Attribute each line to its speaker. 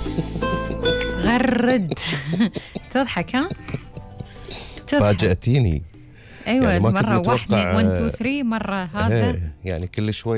Speaker 1: غرد. تضحك ها؟
Speaker 2: فاجأتيني.
Speaker 1: ايوه
Speaker 2: يعني ما كنت
Speaker 1: مرة
Speaker 2: متوقع.
Speaker 1: 1 2 3 مرة هذا
Speaker 2: يعني كل شوي